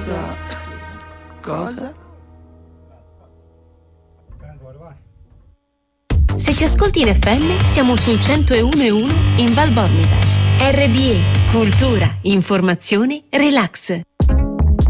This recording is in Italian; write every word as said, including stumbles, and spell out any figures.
Cosa? Cosa? Se ci ascolti in F M, siamo sul centouno e uno in Val Bormida. R B E, cultura, informazione, relax.